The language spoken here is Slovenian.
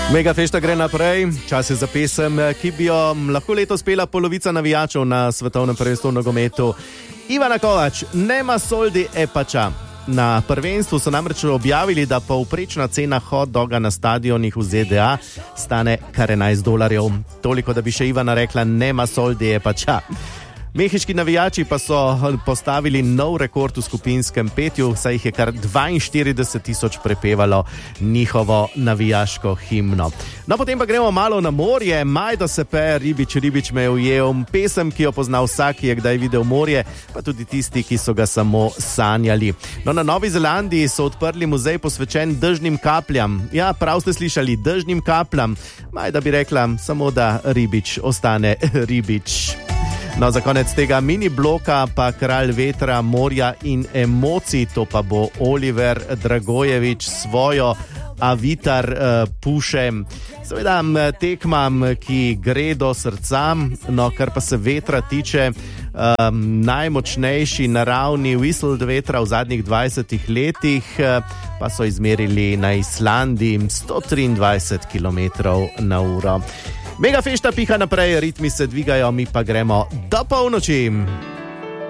Mega fešta gre naprej, čas je za pesem, ki bi jo lahko letos pela polovica navijačev na svetovnem prvenstvu v nogometu. Ivana Kovač, nema soldi e pača. Na prvenstvu so namreč objavili, da povprečna cena hot doga na stadionih v ZDA stane kar $11. Toliko, da bi še Ivana rekla, nema soldi e pača. Mehiški navijači pa so postavili nov rekord v skupinskem petju, saj jih je kar 42,000 prepevalo njihovo navijaško himno. No, potem pa gremo malo na morje. Majda se pe, ribič me je ujel. Pesem, ki jo pozna vsak, ki je kdaj videl morje, pa tudi tisti, ki so ga samo sanjali. No, na Novi Zelandiji so odprli muzej posvečen dežnim kapljam. Ja, prav ste slišali, dežnim kapljam. Majda bi rekla, samo da ribič ostane ribič. No, za konec tega mini bloka pa kralj vetra, morja in emocij, to pa bo Oliver Dragojević svojo Avitar puše. Seveda tekmam, ki gre do srca, no, kar pa se vetra tiče, najmočnejši naravni whistle vetra v zadnjih 20 letih pa so izmerili na Islandiji 123 km/h. Mega fešta piha naprej, ritmi se dvigajo, mi pa gremo do polnoči.